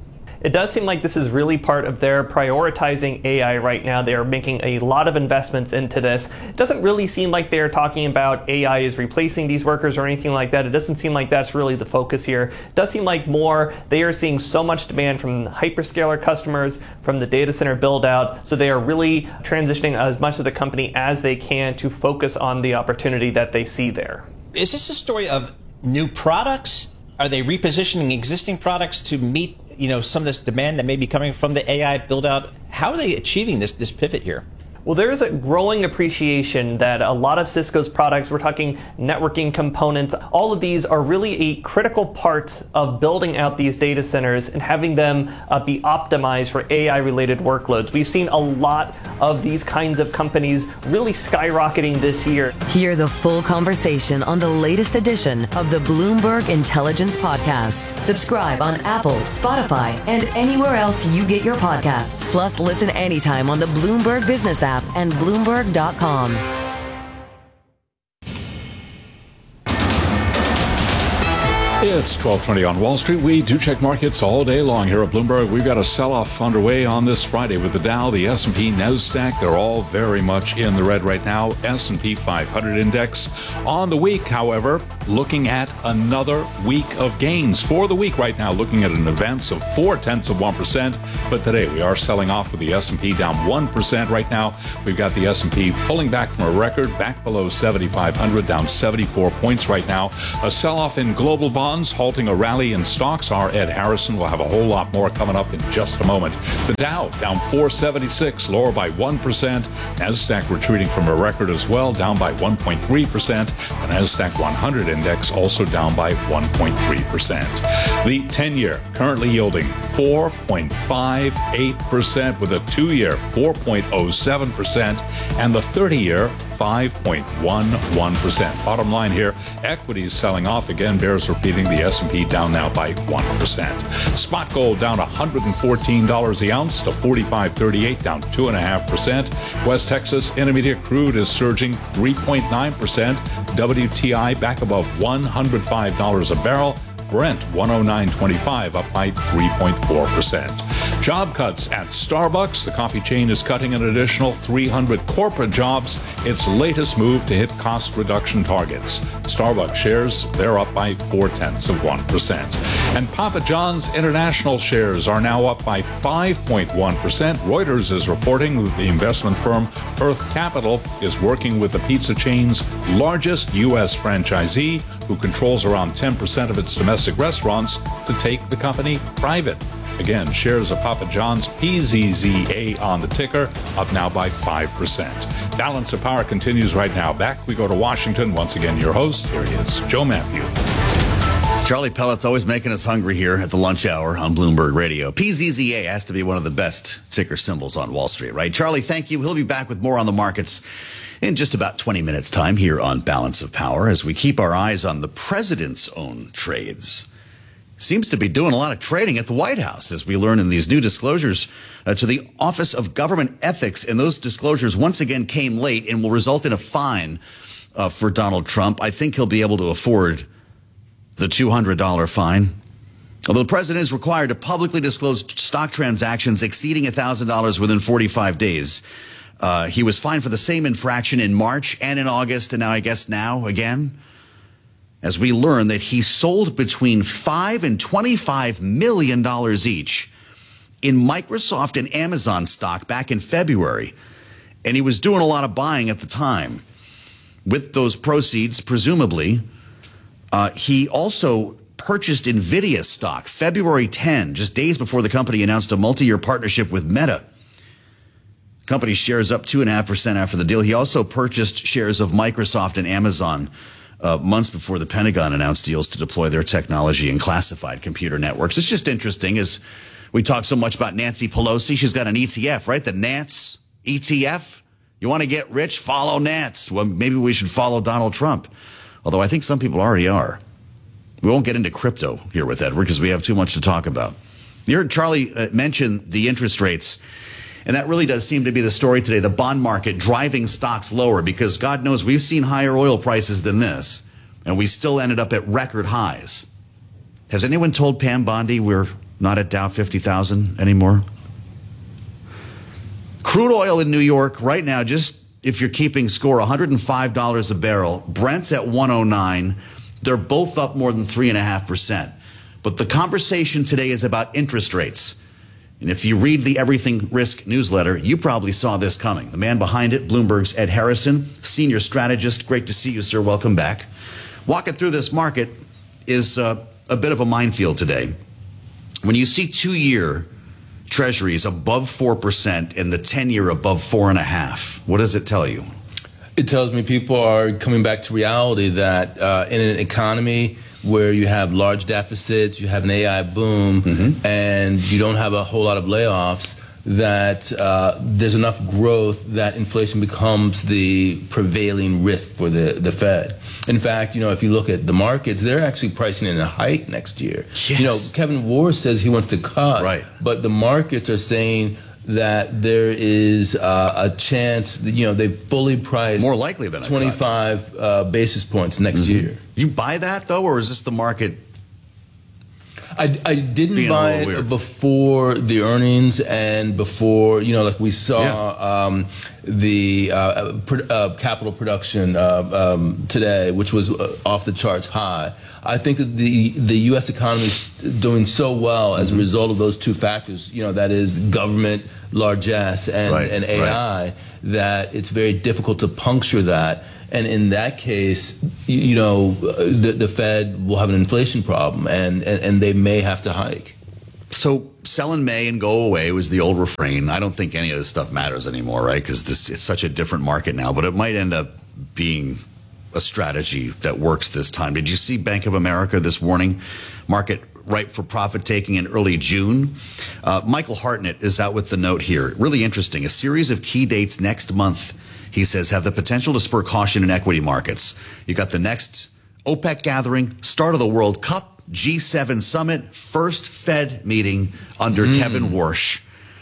It does seem like this is really part of their prioritizing A I right now. They are making a lot of investments into this. It doesn't really seem like they're talking about A I is replacing these workers or anything like that. It doesn't seem like that's really the focus here. It does seem like more they are seeing so much demand from hyperscaler customers, from the data center build out. So they are really transitioning as much of the company as they can to focus on the opportunity that they see there. Is this a story of new products? Are they repositioning existing products to meet, you know, some of this demand that may be coming from the A I build out? How are they achieving this this pivot here? Well, there is a growing appreciation that a lot of Cisco's products, we're talking networking components, all of these are really a critical part of building out these data centers and having them uh, be optimized for A I-related workloads. We've seen a lot of these kinds of companies really skyrocketing this year. Hear the full conversation on the latest edition of the Bloomberg Intelligence Podcast. Subscribe on Apple, Spotify, and anywhere else you get your podcasts. Plus, listen anytime on the Bloomberg Business app and Bloomberg dot com. It's twelve twenty on Wall Street. We do check markets all day long here at Bloomberg. We've got a sell-off underway on this Friday with the Dow, the S and P, NASDAQ. They're all very much in the red right now. S and P five hundred index on the week, however, looking at another week of gains for the week right now, looking at an advance of four tenths of one percent. But today we are selling off with the S and P down one percent right now. We've got the S and P pulling back from a record back below seventy-five hundred, down seventy-four points right now. A sell-off in global bonds, halting a rally in stocks. Our Ed Harrison will have a whole lot more coming up in just a moment. The Dow down four seventy-six, lower by one percent. NASDAQ retreating from a record as well, down by one point three percent. The NASDAQ one hundred index also down by one point three percent. The ten-year currently yielding four point five eight percent with a two-year four point oh seven percent and the thirty-year five point one one percent. Bottom line here, equities selling off again, bears repeating, the S and P down now by one percent. Spot gold down one hundred fourteen dollars the ounce to forty-five thirty-eight, down two point five percent. West Texas Intermediate crude is surging three point nine percent. W T I back above one hundred five dollars a barrel. Brent one oh nine twenty-five, up by three point four percent. Job cuts at Starbucks. The coffee chain is cutting an additional three hundred corporate jobs, its latest move to hit cost reduction targets. Starbucks shares, they're up by four tenths of one percent. And Papa John's International shares are now up by five point one percent. Reuters is reporting that the investment firm Earth Capital is working with the pizza chain's largest U S franchisee, who controls around ten percent of its domestic restaurants, to take the company private. Again, shares of Papa John's, P Z Z A on the ticker, up now by five percent. Balance of Power continues right now. Back we go to Washington. Once again, your host, here he is, Joe Matthew. Charlie Pellet's always making us hungry here at the lunch hour on Bloomberg Radio. P Z Z A has to be one of the best ticker symbols on Wall Street, right? Charlie, thank you. He'll be back with more on the markets in just about twenty minutes' time here on Balance of Power as we keep our eyes on the president's own trades. Seems to be doing a lot of trading at the White House, as we learn in these new disclosures uh, to the Office of Government Ethics. And those disclosures once again came late and will result in a fine uh, for Donald Trump. I think he'll be able to afford the two hundred dollars fine. Although the president is required to publicly disclose stock transactions exceeding one thousand dollars within forty-five days. Uh, he was fined for the same infraction in March and in August, and now I guess now again, as we learn that he sold between five and twenty-five million dollars each in Microsoft and Amazon stock back in February. And he was doing a lot of buying at the time. With those proceeds, presumably, uh, he also purchased NVIDIA stock February tenth, just days before the company announced a multi-year partnership with Meta. Company shares up two point five percent after the deal. He also purchased shares of Microsoft and Amazon Uh, months before the Pentagon announced deals to deploy their technology in classified computer networks. It's just interesting as we talk so much about Nancy Pelosi. She's got an E T F, right? The Nance E T F. You want to get rich? Follow Nance. Well, maybe we should follow Donald Trump. Although I think some people already are. We won't get into crypto here with Edward because we have too much to talk about. You heard Charlie uh, mention the interest rates. And that really does seem to be the story today, the bond market driving stocks lower, because God knows we've seen higher oil prices than this, and we still ended up at record highs. Has anyone told Pam Bondi we're Not at Dow fifty thousand anymore. Crude oil in New York right now, just if you're keeping score, one hundred five dollars a barrel. Brent's at one oh nine. They're both up more than three point five percent. But the conversation today is about interest rates. And if you read the Everything Risk newsletter, you probably saw this coming. The man behind it, Bloomberg's Ed Harrison, senior strategist. Great to see you, sir. Welcome back. Walking through this market is uh, a bit of a minefield today. When you see two-year treasuries above four percent and the ten-year above four point five, what does it tell you? It tells me people are coming back to reality that uh, in an economy where you have large deficits, you have an A I boom, mm-hmm. and you don't have a whole lot of layoffs, that uh, there's enough growth that inflation becomes the prevailing risk for the, the Fed. In fact, you know, if you look at the markets, they're actually pricing in a hike next year. Yes. You know, Kevin Warsh says he wants to cut, right. but the markets are saying that there is uh, a chance, that, you know, they fully priced more likely than twenty-five uh, basis points next mm-hmm. year. You buy that though, or is this the market? I, I didn't buy it weird. before the earnings and before, you know, like we saw yeah. um, the uh, pr uh, capital production uh, um, today, which was uh, off the charts high. I think that the the U S economy is doing so well as mm-hmm. a result of those two factors, you know, that is government largesse and, right, and A I, right. that it's very difficult to puncture that. And in that case, you, you know, the, the Fed will have an inflation problem, and, and, and they may have to hike. So sell in May and go away was the old refrain. I don't think any of this stuff matters anymore, right? Because this is such a different market now. But it might end up being a strategy that works this time. Did you see Bank of America this morning? Market ripe for profit taking in early June. Uh, Michael Hartnett is out with the note here. Really interesting. A series of key dates next month, he says, have the potential to spur caution in equity markets. You got the next OPEC gathering, start of the World Cup, G seven summit, first Fed meeting under mm. Kevin Warsh.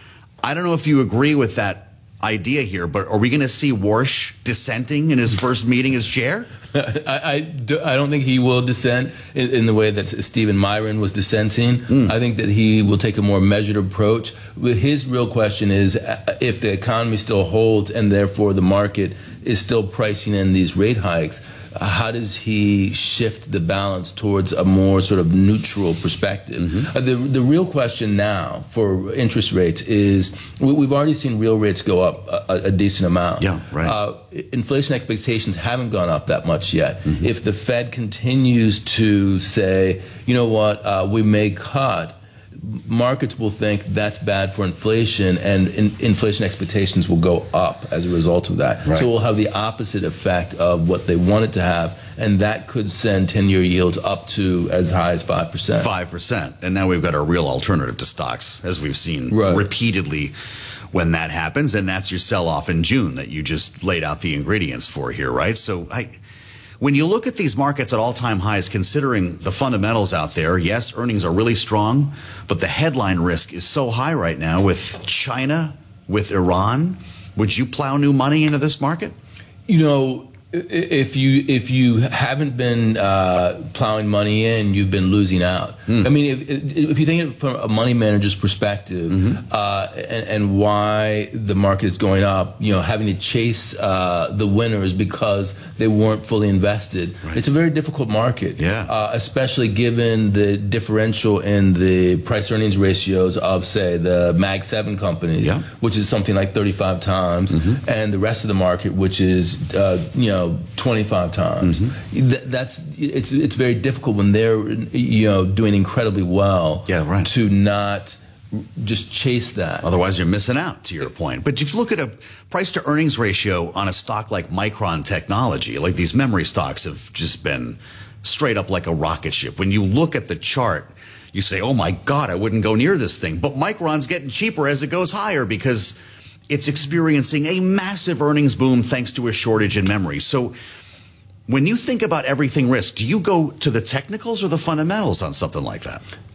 I don't know if you agree with that idea here, but are we going to see Warsh dissenting in his first meeting as chair? I, I, do, I don't think he will dissent in, in the way that Stephen Myron was dissenting. Mm. I think that he will take a more measured approach. His real question is if the economy still holds and therefore the market is still pricing in these rate hikes, how does he shift the balance towards a more sort of neutral perspective? Mm-hmm. uh, the, the real question now for interest rates is we, we've already seen real rates go up a, a decent amount. Yeah, right. Uh, inflation expectations haven't gone up that much yet. Mm-hmm. If the Fed continues to say, you know what, uh, we may cut, markets will think that's bad for inflation, and in, inflation expectations will go up as a result of that. Right. So we'll have the opposite effect of what they wanted to have, and that could send ten-year yields up to as high as five percent. five percent. And now we've got a real alternative to stocks, as we've seen right. repeatedly when that happens, and that's your sell-off in June that you just laid out the ingredients for here, right? So I... When you look at these markets at all-time highs, considering the fundamentals out there, yes, earnings are really strong, but the headline risk is so high right now with China, with Iran. Would you plow new money into this market? You know, if you if you haven't been uh, plowing money in, you've been losing out. Mm. I mean, if, if you think of it from a money manager's perspective, mm-hmm. uh, and, and why the market is going up, you know, having to chase uh, the winners because they weren't fully invested. Right. It's a very difficult market, yeah. uh, especially given the differential in the price-earnings ratios of, say, the Mag seven companies, yeah. which is something like thirty-five times, mm-hmm. and the rest of the market, which is, uh, you know, twenty-five times. Mm-hmm. Th that's it's it's very difficult when they're you know doing incredibly well. Yeah, right. To not just chase that. Otherwise, you're missing out. To your point, but if you look at a price to earnings ratio on a stock like Micron Technology, like these memory stocks have just been straight up like a rocket ship. When you look at the chart, you say, "Oh my God, I wouldn't go near this thing." But Micron's getting cheaper as it goes higher because it's experiencing a massive earnings boom thanks to a shortage in memory. So when you think about everything risk, do you go to the technicals or the fundamentals on something like that?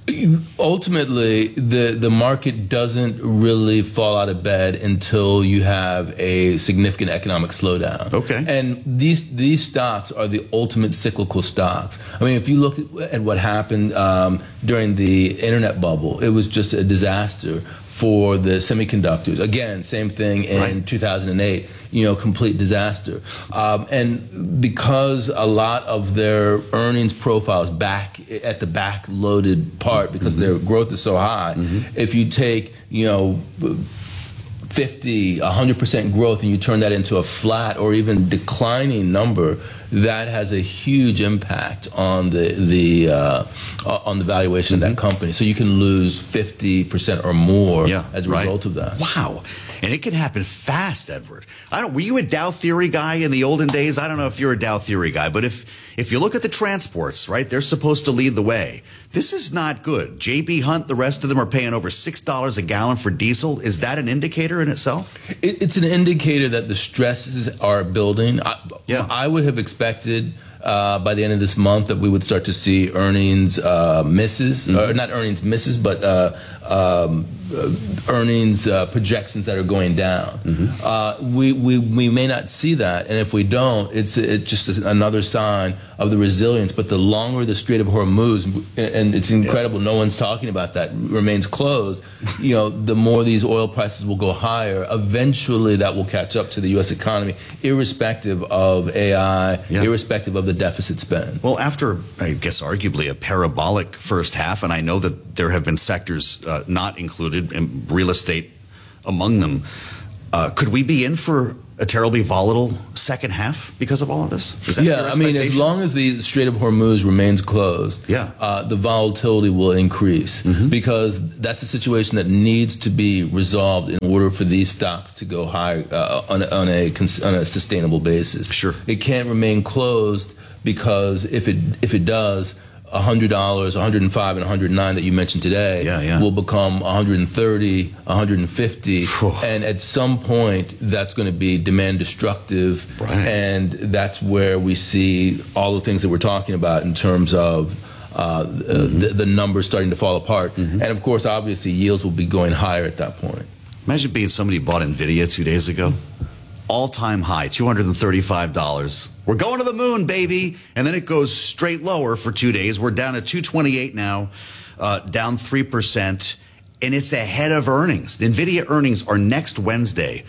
Ultimately, the, the market doesn't really fall out of bed until you have a significant economic slowdown. Okay. And these these stocks are the ultimate cyclical stocks. I mean, if you look at, at what happened um, during the internet bubble, it was just a disaster for the semiconductors. Again, same thing in right. two thousand eight. You know, complete disaster. Um, and because a lot of their earnings profiles back at the back-loaded part, because mm-hmm. their growth is so high, mm-hmm. if you take, you know, fifty, one hundred percent growth and you turn that into a flat or even declining number, that has a huge impact on the the uh, on the valuation mm-hmm. of that company. So you can lose fifty percent or more yeah, as a right. result of that. Wow. And it can happen fast, Edward. I don't. Were you a Dow theory guy in the olden days? I don't know if you're a Dow theory guy, but if if you look at the transports, right, they're supposed to lead the way. This is not good. J B. Hunt, the rest of them are paying over six dollars a gallon for diesel. Is that an indicator in itself? It, it's an indicator that the stresses are building. I, yeah. I would have expected uh, by the end of this month that we would start to see earnings uh, misses, mm-hmm. or not earnings misses, but uh, um, uh, earnings uh, projections that are going down. Mm-hmm. Uh, we, we we may not see that, and if we don't, it's it's just another sign of the resilience. But the longer the Strait of Hormuz, and it's incredible, yeah. no one's talking about that, remains closed, you know, the more these oil prices will go higher. Eventually, that will catch up to the U S economy, irrespective of A I, yeah. irrespective of the deficit spend. Well, after, I guess, arguably a parabolic first half, and I know that there have been sectors uh, not included, in real estate among them, uh, could we be in for a terribly volatile second half because of all of this? Is that yeah, I mean, as long as the Strait of Hormuz remains closed, yeah. uh, the volatility will increase mm-hmm. because that's a situation that needs to be resolved in order for these stocks to go higher uh, on, a, on, a, on a sustainable basis. Sure. It can't remain closed because if it if it does, one hundred dollars, one hundred five and one hundred nine that you mentioned today yeah, yeah. will become one hundred thirty, one hundred fifty, and at some point that's going to be demand destructive, right. and that's where we see all the things that we're talking about in terms of uh, mm-hmm. the, the numbers starting to fall apart, mm-hmm. and of course, obviously, yields will be going higher at that point. Imagine being somebody who bought NVIDIA two days ago. All-time high, two hundred thirty-five dollars. We're going to the moon, baby. And then it goes straight lower for two days. We're down at two twenty-eight now, uh, down three percent. And it's ahead of earnings. NVIDIA earnings are next Wednesday.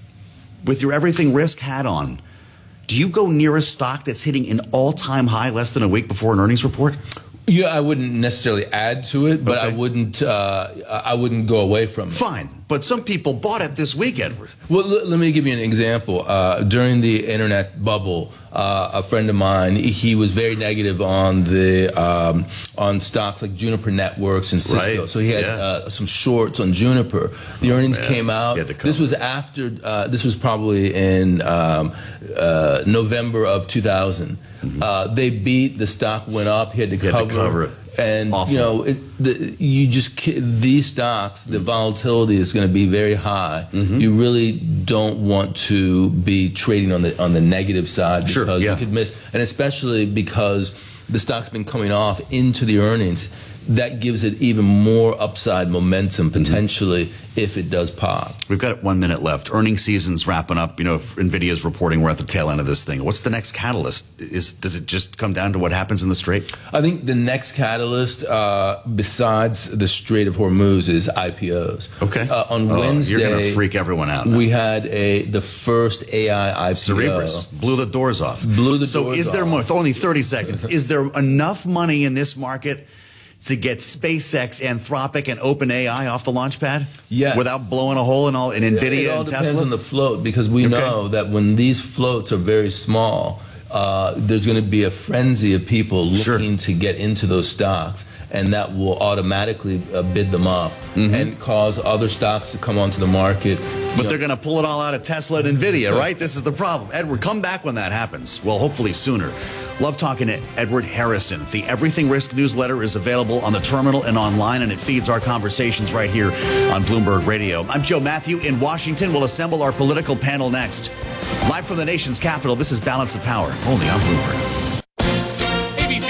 With your everything risk hat on, do you go near a stock that's hitting an all-time high less than a week before an earnings report? Yeah, I wouldn't necessarily add to it, but okay. I wouldn't. Uh, I wouldn't go away from it. Fine, but some people bought it this week, Edward. Well, l- let me give you an example. Uh, during the internet bubble, uh, a friend of mine, he was very negative on the um, on stocks like Juniper Networks and Cisco. Right. So he had yeah. uh, some shorts on Juniper. The earnings oh, came out. This was after. Uh, this was probably in um, uh, November of two thousand. Mm-hmm. Uh, they beat, the stock went up, he had to, he cover, had to cover it. And, Awful. you know, it, the, you just, these stocks, the volatility is going to be very high. Mm-hmm. You really don't want to be trading on the on the negative side because sure, yeah. you could miss, and especially because the stock's been coming off into the earnings. That gives it even more upside momentum potentially mm-hmm. if it does pop. We've got one minute left. Earnings season's wrapping up. You know, if NVIDIA's reporting we're at the tail end of this thing. What's the next catalyst? Is does it just come down to what happens in the Strait? I think the next catalyst, uh, besides the Strait of Hormuz, is I P Os. Okay. Uh, on oh, Wednesday, you're going to freak everyone out now. We had a the first A I I P O. Cerebras blew the doors off. Blew the so doors is there off. more? Only thirty seconds. Is there enough money in this market to get SpaceX, Anthropic, and OpenAI off the launch pad? Yes. Without blowing a hole in all in NVIDIA it all and depends Tesla? on the float, because we okay. know that when these floats are very small, uh, there's going to be a frenzy of people looking sure. to get into those stocks, and that will automatically uh, bid them up mm-hmm. and cause other stocks to come onto the market. But they're going to pull it all out of Tesla and NVIDIA, right? This is the problem. Edward, come back when that happens. Well, hopefully sooner. Love talking to Edward Harrison. The Everything Risk newsletter is available on the terminal and online, and it feeds our conversations right here on Bloomberg Radio. I'm Joe Matthew in Washington. We'll assemble our political panel next. Live from the nation's capital, this is Balance of Power, only on Bloomberg. A B C News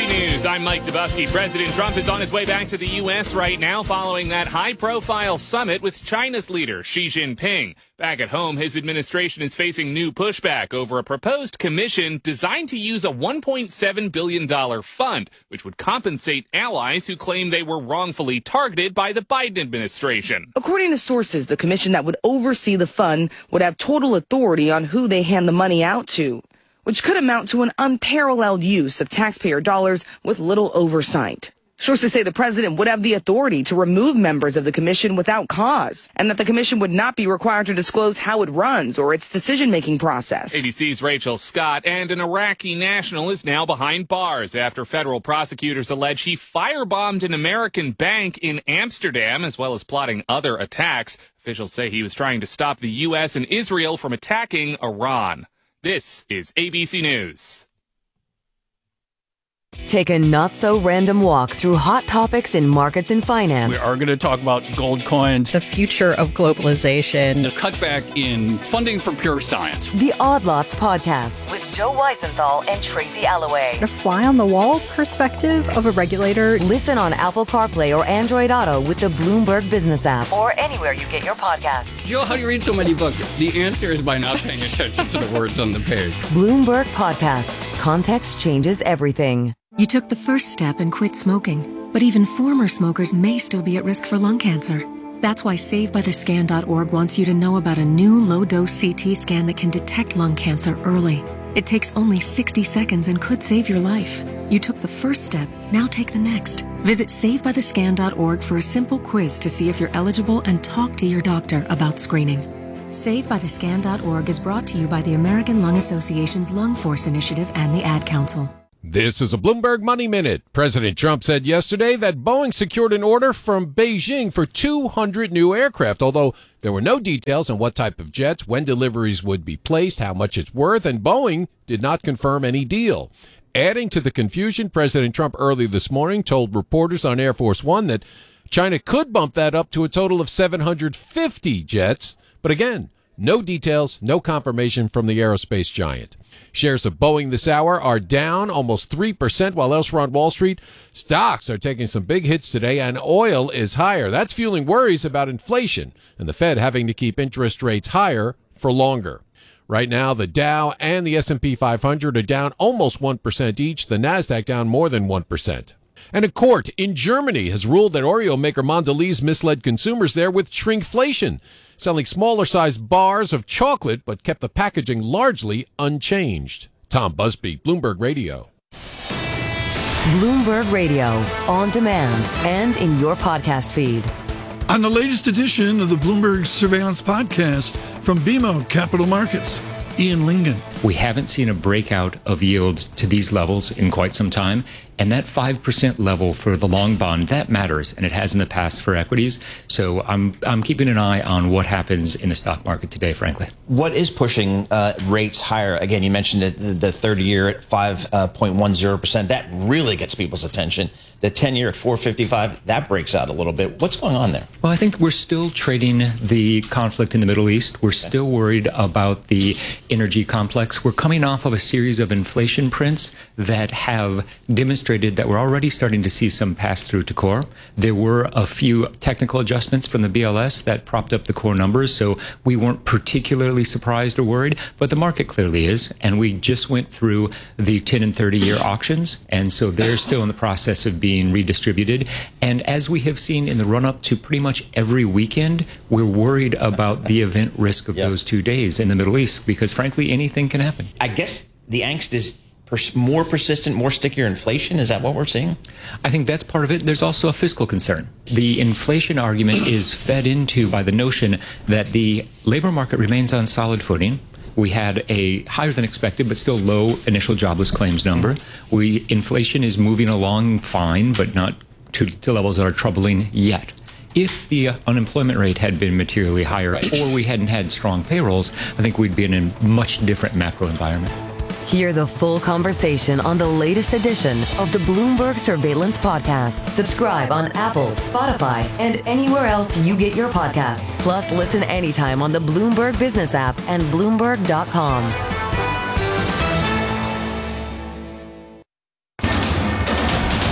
News, I'm Mike Dubusky. President Trump is on his way back to the U S right now following that high-profile summit with China's leader, Xi Jinping. Back at home, his administration is facing new pushback over a proposed commission designed to use a one point seven billion dollars fund, which would compensate allies who claim they were wrongfully targeted by the Biden administration. According to sources, the commission that would oversee the fund would have total authority on who they hand the money out to, which could amount to an unparalleled use of taxpayer dollars with little oversight. Sources say the president would have the authority to remove members of the commission without cause, and that the commission would not be required to disclose how it runs or its decision-making process. A B C's Rachel Scott, and an Iraqi national is now behind bars after federal prosecutors allege he firebombed an American bank in Amsterdam, as well as plotting other attacks. Officials say he was trying to stop the U S and Israel from attacking Iran. This is A B C News. Take a not-so-random walk through hot topics in markets and finance. We are going to talk about gold coins, the future of globalization, the cutback in funding for pure science. The Odd Lots podcast with Joe Weisenthal and Tracy Alloway. A fly-on-the-wall perspective of a regulator. Listen on Apple CarPlay or Android Auto with the Bloomberg Business app or anywhere you get your podcasts. Joe, how do you read so many books? The answer is by not paying attention to the words on the page. Bloomberg Podcasts. Context changes everything. You took the first step and quit smoking, but even former smokers may still be at risk for lung cancer. That's why Save By The Scan dot org wants you to know about a new low-dose C T scan that can detect lung cancer early. It takes only sixty seconds and could save your life. You took the first step, now take the next. Visit Save By The Scan dot org for a simple quiz to see if you're eligible and talk to your doctor about screening. Save By The Scan dot org is brought to you by the American Lung Association's Lung Force Initiative and the Ad Council. This is a Bloomberg Money Minute. President Trump said yesterday that Boeing secured an order from Beijing for two hundred new aircraft, although there were no details on what type of jets, when deliveries would be placed, how much it's worth, and Boeing did not confirm any deal. Adding to the confusion, President Trump early this morning told reporters on Air Force One that China could bump that up to a total of seven hundred fifty jets, but again, no details, no confirmation from the aerospace giant. Shares of Boeing this hour are down almost three percent, while elsewhere on Wall Street, stocks are taking some big hits today, and oil is higher. That's fueling worries about inflation and the Fed having to keep interest rates higher for longer. Right now, the Dow and the S and P five hundred are down almost one percent each, the Nasdaq down more than one percent. And a court in Germany has ruled that Oreo maker Mondelez misled consumers there with shrinkflation, selling smaller-sized bars of chocolate but kept the packaging largely unchanged. Tom Busby, Bloomberg Radio. Bloomberg Radio, on demand and in your podcast feed. On the latest edition of the Bloomberg Surveillance Podcast from B M O Capital Markets, Ian Lingen. We haven't seen a breakout of yields to these levels in quite some time. And that five percent level for the long bond, that matters, and it has in the past for equities. So I'm I'm keeping an eye on what happens in the stock market today, frankly. What is pushing uh, rates higher? Again, you mentioned it, the thirty-year at five point one zero percent. That really gets people's attention. The ten-year at four fifty-five, that breaks out a little bit. What's going on there? Well, I think we're still trading the conflict in the Middle East. We're still worried about the energy complex. We're coming off of a series of inflation prints that have demonstrated that we're already starting to see some pass through to core. There were a few technical adjustments from the B L S that propped up the core numbers, so we weren't particularly surprised or worried, but the market clearly is, and we just went through the ten and thirty year auctions, and so they're still in the process of being redistributed. And as we have seen in the run-up to pretty much every weekend, we're worried about the event risk of yep. those two days in the Middle East, because frankly, anything can happen. I guess the angst is more persistent, more stickier inflation? Is that what we're seeing? I think that's part of it. There's also a fiscal concern. The inflation argument is fed into by the notion that the labor market remains on solid footing. We had a higher than expected, but still low initial jobless claims number. We inflation is moving along fine, but not to, to levels that are troubling yet. If the unemployment rate had been materially higher or we hadn't had strong payrolls, I think we'd be in a much different macro environment. Hear the full conversation on the latest edition of the Bloomberg Surveillance Podcast. Subscribe on Apple, Spotify, and anywhere else you get your podcasts. Plus, listen anytime on the Bloomberg Business app and Bloomberg dot com.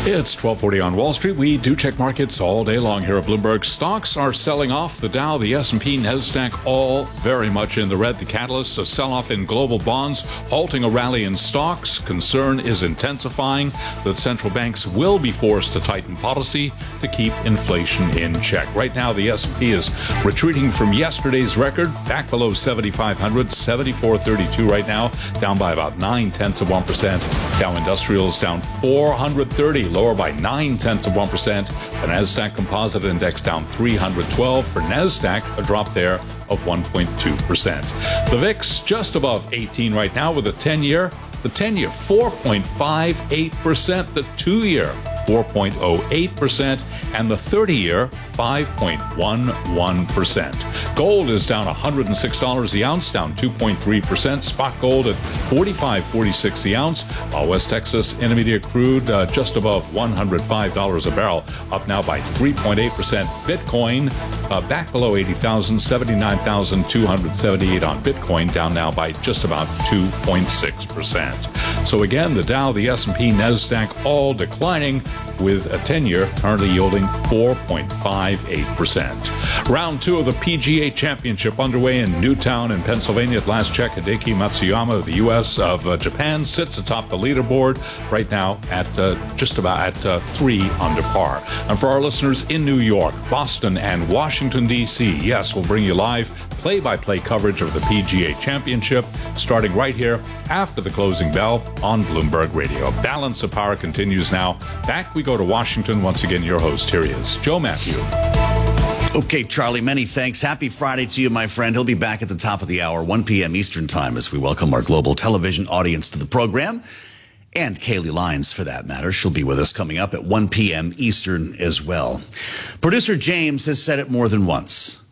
It's twelve forty on Wall Street. We do check markets all day long here at Bloomberg. Stocks are selling off. The Dow, the S and P, NASDAQ, all very much in the red. The catalyst, a sell-off in global bonds, halting a rally in stocks. Concern is intensifying that central banks will be forced to tighten policy to keep inflation in check. Right now, the S and P is retreating from yesterday's record, back below seventy-five hundred, seventy-four thirty-two right now, down by about nine tenths of one percent. Dow Industrials down four hundred thirty. Lower by nine tenths of one percent. The NASDAQ Composite Index down three hundred twelve. For NASDAQ, a drop there of one point two percent. The V I X just above eighteen right now with a ten-year. The ten-year, four point five eight percent. The two-year, four point oh eight percent. And the thirty-year, five point one one percent. Gold is down one hundred six dollars the ounce, down two point three percent. Spot gold at forty-five forty-six the ounce, while West Texas Intermediate crude uh, just above one hundred five dollars a barrel, up now by three point eight percent. Bitcoin uh, back below eighty thousand, seventy-nine thousand two hundred seventy-eight on Bitcoin, down now by just about two point six percent. So again, the Dow, the S and P, NASDAQ all declining, with a ten-year currently yielding four point five eight percent. Round two of the P G A Championship underway in Newtown in Pennsylvania. At last check, Hideki Matsuyama of the U S of uh, Japan sits atop the leaderboard right now at uh, just about at uh, three under par. And for our listeners in New York, Boston, and Washington, D C, yes, we'll bring you live play-by-play coverage of the P G A Championship starting right here after the closing bell on Bloomberg Radio. Balance of Power continues now. Back we go to Washington. Once again, your host, here he is, Joe Matthew. Okay, Charlie, many thanks. Happy Friday to you, my friend. He'll be back at the top of the hour, one p.m. Eastern Time, as we welcome our global television audience to the program. And Kaylee Lyons, for that matter. She'll be with us coming up at one p.m. Eastern as well. Producer James has said it more than once.